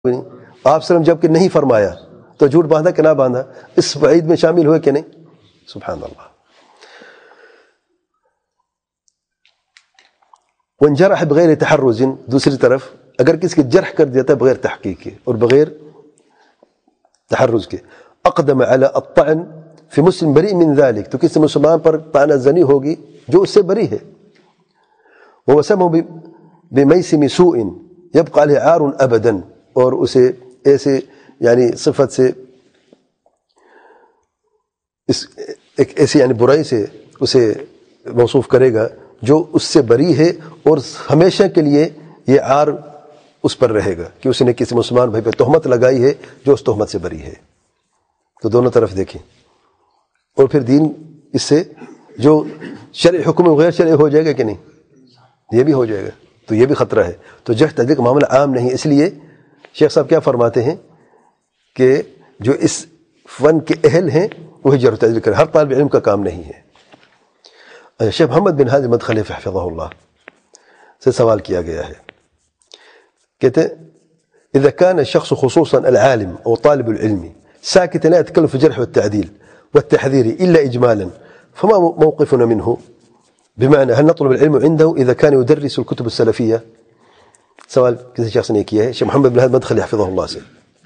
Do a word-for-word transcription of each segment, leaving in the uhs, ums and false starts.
آپ وسلم جب کہ نہیں فرمایا تو جھوٹ باندھا کہ نہ باندھا، اس وعید میں شامل ہوئے کہ نہیں؟ سبحان اللہ. وانجرح بغیر تحرز، دوسری طرف اگر کسی کے جرح کر دیتا ہے بغیر تحقیق کے اور بغیر تحرز کے، اقدم علی الطعن فی مسلم بری من ذلك، تو کسی مسلمان پر طعنہ زنی ہوگی جو اس سے بری ہے. ووسمه بمیسم سوء یبقى علیہ عار ابدا، اور اسے ایسے یعنی صفت سے، اس ایک ایسی یعنی برائی سے اسے موصوف کرے گا جو اس سے بری ہے، اور ہمیشہ کے لیے یہ عار اس پر رہے گا کہ اس نے کسی مسلمان بھائی پہ تہمت لگائی ہے جو اس تہمت سے بری ہے. تو دونوں طرف دیکھیں. اور پھر دین اس سے جو شرع حکم غیر شرع ہو جائے گا کہ نہیں؟ یہ بھی ہو جائے گا. تو یہ بھی خطرہ ہے. تو جرح تعدیل کا معاملہ عام نہیں. اس لیے شیخ صاحب کیا فرماتے ہیں کہ جو اس فن کے اہل ہیں وہی جرح تعدیل کرے، ہر طالب علم کا کام نہیں ہے. شیخ محمد بن ہادی مدخلی حفظہ اللہ سے سوال کیا گیا ہے، کہتے اذا كان الشخص خصوصا العالم او طالب العلم ساكتا لا يتكلم في الجرح والتعديل والتحذير الا اجمالا فما موقفنا منه؟ بمعنى هل نطلب العلم عنده اذا كان يدرس الكتب السلفيه؟ سوال کسی شخص نے کیا ہے شیخ محمد بن ہادی مدخلی حفظہ اللہ سے.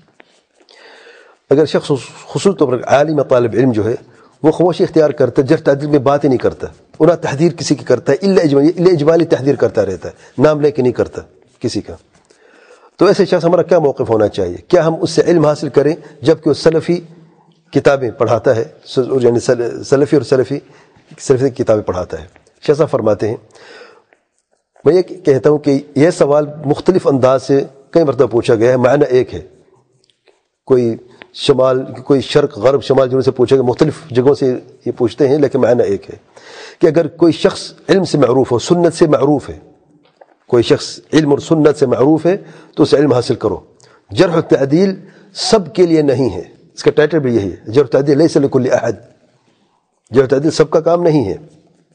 اگر شخص خصوص طور پر عالم طالب علم جو ہے وہ خاموشی اختیار کرتا ہے، جرح تعدیل میں بات ہی نہیں کرتا، اور نہ تحذیر کسی کی کرتا ہے، الا اجمالی الا اجمالی تحذیر کرتا رہتا ہے، نام لے کے نہیں کرتا کسی کا، تو ایسے شخص ہمارا کیا موقف ہونا چاہیے؟ کیا ہم اس سے علم حاصل کریں جبکہ وہ سلفی کتابیں پڑھاتا ہے، یعنی سلفی اور سلفی سلفی کتابیں پڑھاتا ہے؟ شیخ صاحب فرماتے ہیں میں یہ کہتا ہوں کہ یہ سوال مختلف انداز سے کئی مرتبہ پوچھا گیا ہے، معنی ایک ہے. کوئی شمال، کوئی شرق، غرب، شمال جنوب سے پوچھا گیا، مختلف جگہوں سے یہ پوچھتے ہیں، لیکن معنی ایک ہے کہ اگر کوئی شخص علم سے معروف ہو، سنت سے معروف ہے، کوئی شخص علم اور سنت سے معروف ہے تو اسے علم حاصل کرو. جرح و تعدیل سب کے لیے نہیں ہے، اس کا ٹائٹل بھی یہی ہے، جرح و تعدیل لیس لکل احد، جرح و تعدیل سب کا کام نہیں ہے.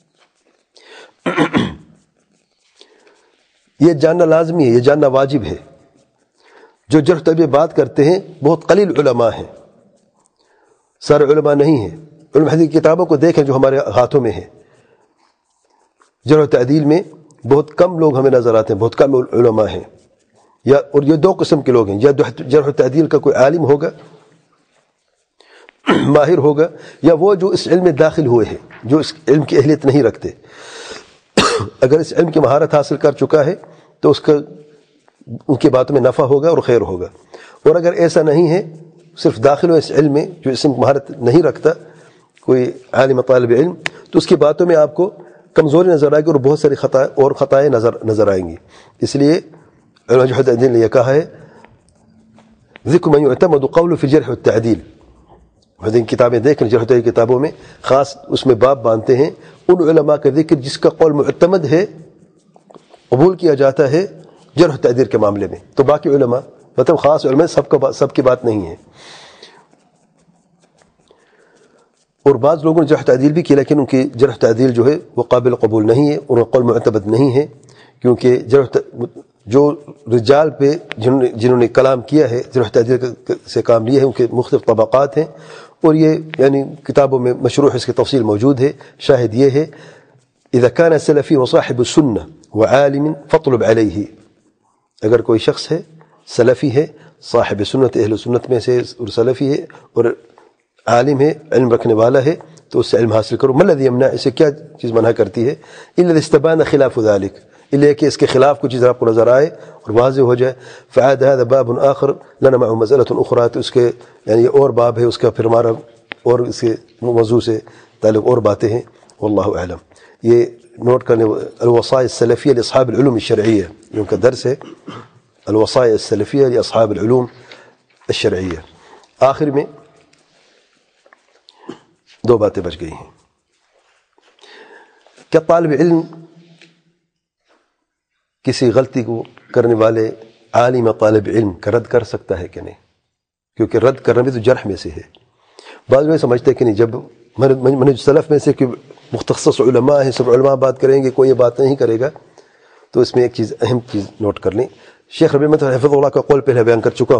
یہ جاننا لازمی ہے، یہ جاننا واجب ہے. جو جرح و تعدیل بات کرتے ہیں بہت قلیل علماء ہیں، سارے علماء نہیں ہیں. علم حدیث کی کتابوں کو دیکھیں جو ہمارے ہاتھوں میں ہیں، جرح و تعدیل میں بہت کم لوگ ہمیں نظر آتے ہیں، بہت کم علماء ہیں. یا اور یہ دو قسم کے لوگ ہیں، یا جرح و تعدیل کا کوئی عالم ہوگا، ماہر ہوگا، یا وہ جو اس علم میں داخل ہوئے ہیں، جو اس علم کی اہلیت نہیں رکھتے. اگر اس علم کی مہارت حاصل کر چکا ہے تو اس کا ان کی باتوں میں نفع ہوگا اور خیر ہوگا. اور اگر ایسا نہیں ہے، صرف داخل ہو اس علم میں، جو اس میں مہارت نہیں رکھتا، کوئی عالم طالب علم، تو اس کی باتوں میں آپ کو کمزوری نظر آئے گی اور بہت ساری خطا اور خطائیں نظر نظر آئیں گی. اس لیے علماء جرح و تعدیل نے یہ کہا ہے ذکر من یعتمد قول فی الجرح والتعدیل. حدین کتابیں دیکھیں، جرح و تعدیل کتابوں میں خاص اس میں باب باندھتے ہیں ان علماء کا ذکر جس کا قول معتمد ہے، قبول کیا جاتا ہے جرح و تعدیل کے معاملے میں. تو باقی علماء مطلب خاص علماء سب کا سب کی بات نہیں ہے. اور بعض لوگوں نے جرح تعدیل بھی کی، لیکن ان کی جرح تعدیل جو ہے وہ قابل قبول نہیں ہے، ان کا قول معتمد نہیں ہے، کیونکہ جرح جو رجال پہ جنہوں نے جنہوں نے کلام کیا ہے، جرح تعدیل سے کام لیا ہے، ان کے مختلف طبقات ہیں، اور یہ یعنی کتابوں میں مشروح اس کی تفصیل موجود ہے. شاہد یہ ہے اذا كان سلفی وصاحب السنہ وعالم فاطلب علیہ، اگر کوئی شخص ہے سلفی ہے، صاحب سنت، اہل سنت میں سے اور سلفی ہے اور عالم ہے، علم رکھنے والا ہے، تو اس سے علم حاصل کرو. ما الذی یمنع، اسے کیا چیز منع کرتی ہے؟ الا استبان خلاف ذلك، الا کہ اس کے خلاف کچھ چیز آپ کو نظر آئے اور واضح ہو جائے. فعاد هذا باب آخر لنا معه مسألة أخرى، تو اس کے یعنی اور باب ہے، اس کا پھر ہمارا اور اس کے موضوع سے تعلق اور باتیں ہیں. واللہ اعلم. یہ نوٹ کرنے الوصايا السلفية لاصحاب العلوم الشرعية، ان کا درس ہے الوصايا السلفية لاصحاب العلوم الشرعية. آخر میں دو باتیں بچ گئی ہیں. کیا طالب علم کسی غلطی کو کرنے والے عالم طالب علم کا رد کر سکتا ہے کہ نہیں؟ کیونکہ رد کرنا بھی تو جرح میں سے ہے. بعض لوگ سمجھتے ہیں کہ نہیں، جب منہج سلف میں سے کہ مختص علماء ہیں، سب علماء بات کریں گے، کوئی یہ بات نہیں کرے گا. تو اس میں ایک چیز، اہم چیز نوٹ کر لیں شیخ ربیع مدخل حفظ اللہ کا قول پہلے بیان کر چکا